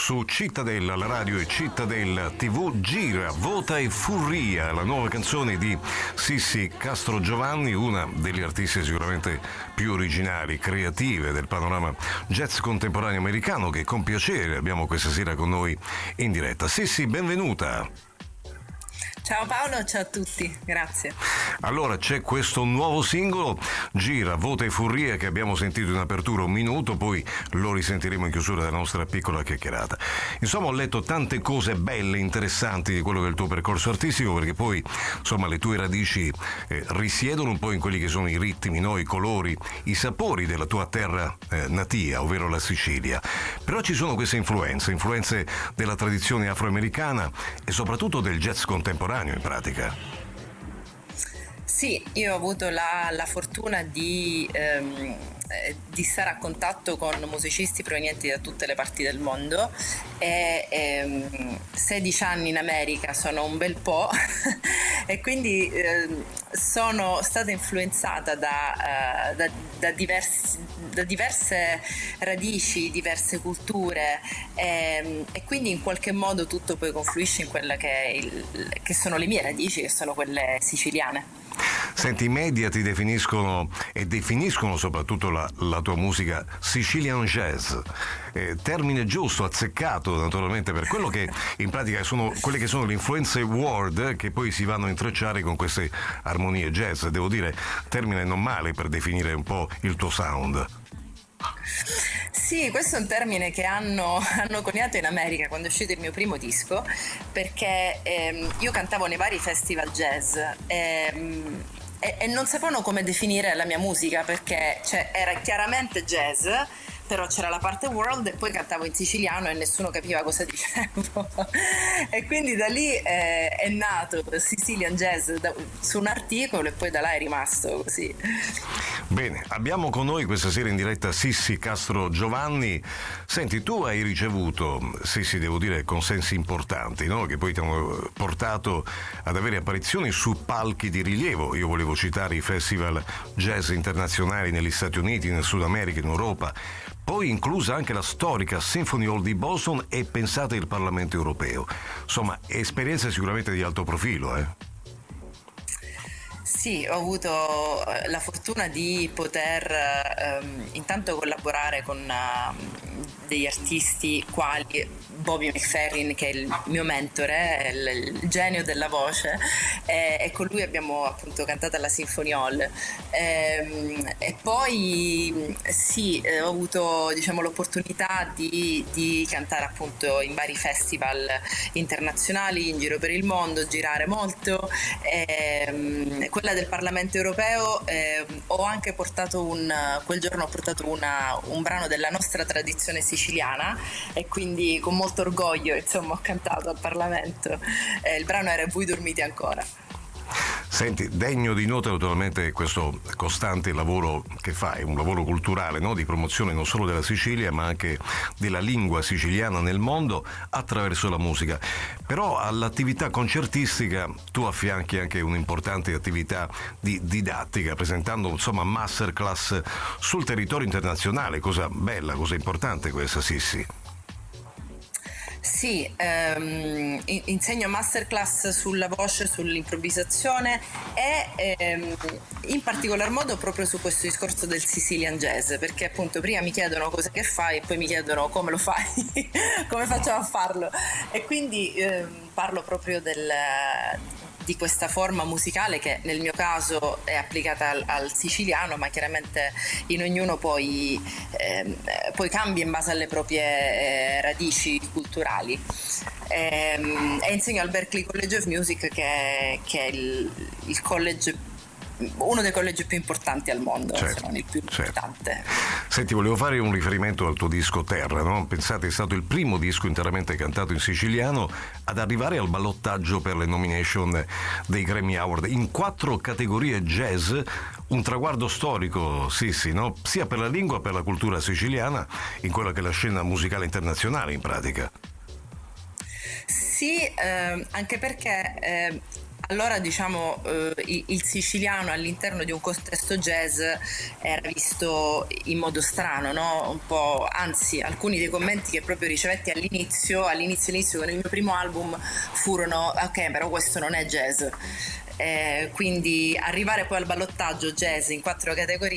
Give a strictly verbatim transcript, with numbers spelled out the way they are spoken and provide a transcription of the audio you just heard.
su Cittadella, la radio e Cittadella tivù, gira, vota e furria, la nuova canzone di Sissi Castrogiovanni, una degli artisti sicuramente più originali, creative del panorama jazz contemporaneo americano, che con piacere abbiamo questa sera con noi in diretta. Sissi, benvenuta. Ciao Paolo, ciao a tutti, grazie. Allora, c'è questo nuovo singolo, Gira, Vota e Furria, che abbiamo sentito in apertura un minuto, poi lo risentiremo in chiusura della nostra piccola chiacchierata. Insomma, ho letto tante cose belle, interessanti di quello che è il tuo percorso artistico, perché poi, insomma, le tue radici eh, risiedono un po' in quelli che sono i ritmi, no? I colori, i sapori della tua terra eh, natia, ovvero la Sicilia. Però ci sono queste influenze, influenze della tradizione afroamericana e soprattutto del jazz contemporaneo, in pratica. Sì, io ho avuto la, la fortuna di, ehm, di stare a contatto con musicisti provenienti da tutte le parti del mondo e ehm, sedici anni in America sono un bel po' e quindi ehm, sono stata influenzata da, uh, da, da, diversi, da diverse radici, diverse culture e, e quindi in qualche modo tutto poi confluisce in quella che, è il, che sono le mie radici, che sono quelle siciliane. Senti, i media ti definiscono e definiscono soprattutto la, la tua musica Sicilian Jazz, eh, termine giusto, azzeccato naturalmente per quello che in pratica sono quelle che sono le influenze world che poi si vanno a intrecciare con queste armonie jazz. Devo dire, termine non male per definire un po' il tuo sound. Sì, questo è un termine che hanno, hanno coniato in America quando è uscito il mio primo disco, perché ehm, io cantavo nei vari festival jazz ehm, e, e non sapevano come definire la mia musica, perché cioè, era chiaramente jazz, però c'era la parte world e poi cantavo in siciliano e nessuno capiva cosa dicevo e quindi da lì eh, è nato Sicilian Jazz da, su un articolo e poi da là è rimasto così. Bene, abbiamo con noi questa sera in diretta Sissi Castrogiovanni. Senti, tu hai ricevuto, Sissi, devo dire, consensi importanti, no? Che poi ti hanno portato ad avere apparizioni su palchi di rilievo. Io volevo citare i festival jazz internazionali negli Stati Uniti, nel Sud America, in Europa, poi inclusa anche la storica Symphony Hall di Boston e pensate il Parlamento europeo. Insomma, esperienze sicuramente di alto profilo, eh? Sì, ho avuto la fortuna di poter ehm, intanto collaborare con uh, degli artisti quali Bobby McFerrin, che è il mio mentore, il, il genio della voce, e, e con lui abbiamo appunto cantato alla Symphony Hall. E, e poi sì, ho avuto diciamo l'opportunità di, di cantare appunto in vari festival internazionali in giro per il mondo, girare molto. E, quella del Parlamento europeo eh, ho anche portato un quel giorno ho portato una, un brano della nostra tradizione siciliana e quindi con molto orgoglio insomma ho cantato al Parlamento. Eh, il brano era Voi dormite ancora. Senti, degno di nota naturalmente questo costante lavoro che fai, un lavoro culturale, no? Di promozione non solo della Sicilia ma anche della lingua siciliana nel mondo attraverso la musica. Però all'attività concertistica tu affianchi anche un'importante attività di didattica, presentando insomma masterclass sul territorio internazionale, cosa bella, cosa importante questa, Sissi. Sì, ehm, insegno masterclass sulla voce, sull'improvvisazione e ehm, in particolar modo proprio su questo discorso del Sicilian Jazz, perché appunto prima mi chiedono cosa che fai e poi mi chiedono come lo fai, come facciamo a farlo e quindi ehm, parlo proprio del di questa forma musicale che nel mio caso è applicata al, al siciliano, ma chiaramente in ognuno poi, eh, poi cambia in base alle proprie eh, radici culturali. E, e insegno al Berklee College of Music, che, che è il, il college uno dei collegi più importanti al mondo, certo, se non il più importante. Certo. Senti, volevo fare un riferimento al tuo disco Terra, no? Pensate, è stato il primo disco interamente cantato in siciliano ad arrivare al ballottaggio per le nomination dei Grammy Award in quattro categorie jazz, un traguardo storico, sì sì, no? Sia per la lingua, per la cultura siciliana, in quella che è la scena musicale internazionale in pratica. Sì, eh, anche perché eh, allora diciamo eh, il, il siciliano all'interno di un contesto jazz era visto in modo strano, no? Un po', anzi, alcuni dei commenti che proprio ricevetti all'inizio, all'inizio, all'inizio con il mio primo album furono: ok, però questo non è jazz. Eh, quindi arrivare poi al ballottaggio jazz in quattro categorie